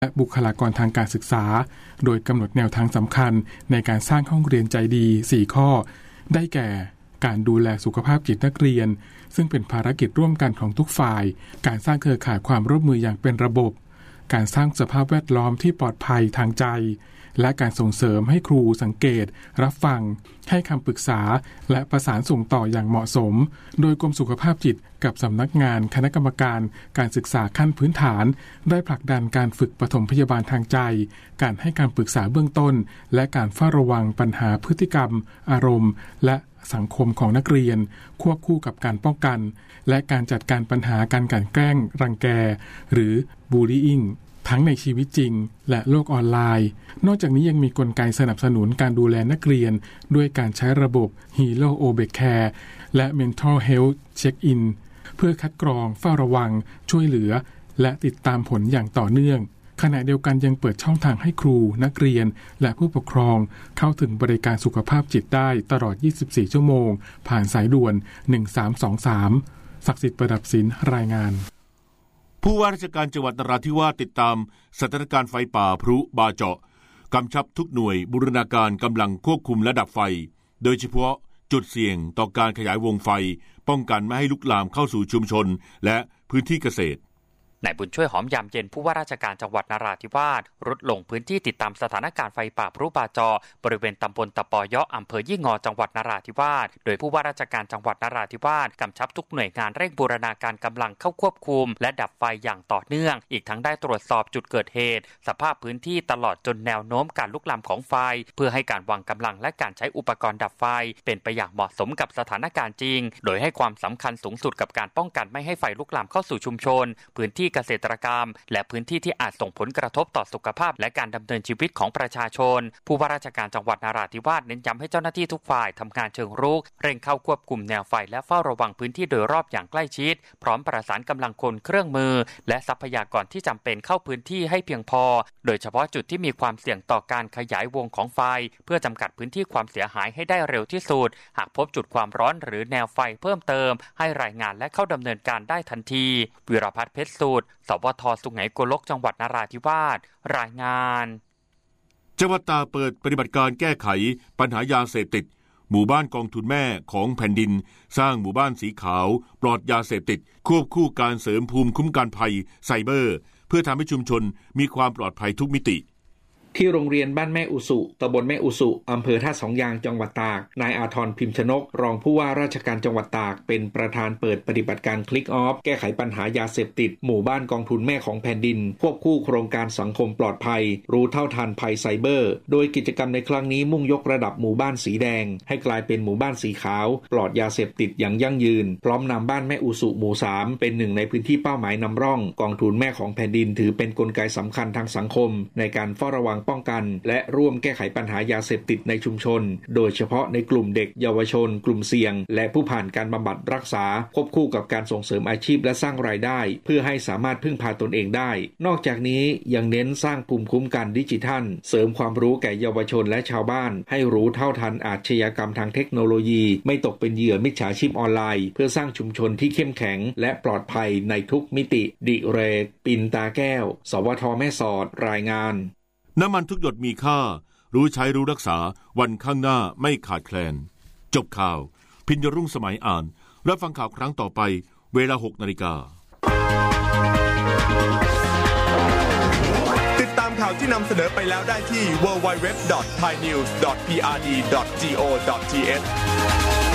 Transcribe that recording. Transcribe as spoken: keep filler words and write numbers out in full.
และบุคลากรทางการศึกษาโดยกำหนดแนวทางสำคัญในการสร้างห้องเรียนใจดีสี่ข้อได้แก่การดูแลสุขภาพจิตนักเรียนซึ่งเป็นภารกิจร่วมกันของทุกฝ่ายการสร้างเครือข่ายความร่วมมืออย่างเป็นระบบการสร้างสภาพแวดล้อมที่ปลอดภัยทางใจและการส่งเสริมให้ครูสังเกตรับฟังให้คำปรึกษาและประสานส่งต่ออย่างเหมาะสมโดยกรมสุขภาพจิตกับสำนักงานคณะกรรมการการศึกษาขั้นพื้นฐานได้ผลักดันการฝึกปฐมพยาบาลทางใจการให้การปรึกษาเบื้องต้นและการเฝ้าระวังปัญหาพฤติกรรมอารมณ์และสังคมของนักเรียนควบคู่กับการป้องกันและการจัดการปัญหาการกลั่นแกล้งรังแกหรือบูลลี่อิงทั้งในชีวิตจริงและโลกออนไลน์นอกจากนี้ยังมีกลไกสนับสนุนการดูแลนักเรียนด้วยการใช้ระบบ Hero Obeck Care และ Mental Health Check-in เพื่อคัดกรองเฝ้าระวังช่วยเหลือและติดตามผลอย่างต่อเนื่องขณะเดียวกันยังเปิดช่องทางให้ครูนักเรียนและผู้ปกครองเข้าถึงบริการสุขภาพจิตได้ตลอดยี่สิบสี่ชั่วโมงผ่านสายด่วนหนึ่งสามสองสามศักดิ์สิทธิ์ประดับศิลป์รายงานผู้ว่าราชการจังหวัดนราธิวาสติดตามสถานการณ์ไฟป่าพลุบาเจาะกำชับทุกหน่วยบูรณาการกำลังควบคุมและดับไฟโดยเฉพาะจุดเสี่ยงต่อการขยายวงไฟป้องกันไม่ให้ลุกลามเข้าสู่ชุมชนและพื้นที่เกษตรนายบุญช่วยหอมยามเย็นผู้ว่าราชการจังหวัดนราธิวาสรุดลงพื้นที่ติดตามสถานการณ์ไฟป่าพลุบาเจาะบริเวณตำบลตะปอยะอำเภอยี่งอจังหวัดนราธิวาสโดยผู้ว่าราชการจังหวัดนราธิวาสกำชับทุกหน่วยงานเร่งบูรณาการกำลังเข้าควบคุมและดับไฟอย่างต่อเนื่องอีกทั้งได้ตรวจสอบจุดเกิดเหตุสภาพพื้นที่ตลอดจนแนวโน้มการลุกลามของไฟเพื่อให้การวางกำลังและการใช้อุปกรณ์ดับไฟเป็นไปอย่างเหมาะสมกับสถานการณ์จริงโดยให้ความสำคัญสูงสุดกับการป้องกันไม่ให้ไฟลุกลามเข้าสู่ชุมชนพื้นที่เกษตรกรรมและพื้นที่ที่อาจส่งผลกระทบต่อสุขภาพและการดำเนินชีวิตของประชาชนผู้ว่าราชการจังหวัดนราธิวาสเน้นย้ำให้เจ้าหน้าที่ทุกฝ่ายทำงานเชิงรุกเร่งเข้าควบคุมแนวไฟและเฝ้าระวังพื้นที่โดยรอบอย่างใกล้ชิดพร้อมประสานกำลังคนเครื่องมือและทรัพยากรที่จำเป็นเข้าพื้นที่ให้เพียงพอโดยเฉพาะจุดที่มีความเสี่ยงต่อการขยายวงของไฟเพื่อจำกัดพื้นที่ความเสียหายให้ได้เร็วที่สุดหากพบจุดความร้อนหรือแนวไฟเพิ่มเติมให้รายงานและเข้าดำเนินการได้ทันทีวิรพัฒน์เพชรสูตรสวท.สุไหงโกลกจังหวัดนราธิวาสรายงานจังหวัดตากเปิดปฏิบัติการแก้ไขปัญหายาเสพติดหมู่บ้านกองทุนแม่ของแผ่นดินสร้างหมู่บ้านสีขาวปลอดยาเสพติดควบคู่การเสริมภูมิคุ้มกันภัยไซเบอร์เพื่อทำให้ชุมชนมีความปลอดภัยทุกมิติที่โรงเรียนบ้านแม่อุสุตำบลแม่อุสุอำเภอท่าสองยางจังหวัดตากนายอาทรพิมพ์ชนกรองผู้ว่าราชการจังหวัดตากเป็นประธานเปิดปฏิบัติการคลิกออฟแก้ไขปัญหายาเสพติดหมู่บ้านกองทุนแม่ของแผ่นดินควบคู่โครงการสังคมปลอดภัยรู้เท่าทันภัยไซเบอร์โดยกิจกรรมในครั้งนี้มุ่งยกระดับหมู่บ้านสีแดงให้กลายเป็นหมู่บ้านสีขาวปลอดยาเสพติดอย่างยั่งยืนพร้อมนำบ้านแม่อุสุหมู่สามเป็นหนึ่งในพื้นที่เป้าหมายนำร่องกองทุนแม่ของแผ่นดินถือเป็นกลไกสำคัญทางสังคมในการเฝ้าระวังป้องกันและร่วมแก้ไขปัญหายาเสพติดในชุมชนโดยเฉพาะในกลุ่มเด็กเยาวชนกลุ่มเสี่ยงและผู้ผ่านการบำบัดรักษาควบคู่กับการส่งเสริมอาชีพและสร้างรายได้เพื่อให้สามารถพึ่งพาตนเองได้นอกจากนี้ยังเน้นสร้างภูมิคุ้มกันดิจิทัลเสริมความรู้แก่เยาวชนและชาวบ้านให้รู้เท่าทันอาชญากรรมทางเทคโนโลยีไม่ตกเป็นเหยื่อมิจฉาชีพออนไลน์เพื่อสร้างชุมชนที่เข้มแข็งและปลอดภัยในทุกมิติดิเรกปินตาแก้วสวท.แม่สอดรายงานน้ำมันทุกหยดมีค่ารู้ใช้รู้รักษาวันข้างหน้าไม่ขาดแคลนจบข่าวพิญญรุ่งสมัยอ่านรับฟังข่าวครั้งต่อไปเวลา หกนาฬิกาติดตามข่าวที่นำเสนอไปแล้วได้ที่ ดับเบิลยู ดับเบิลยู ดับเบิลยู ดอท ไทยนิวส์ ดอท พี อาร์ ดี ดอท จี โอ ดอท ที เอช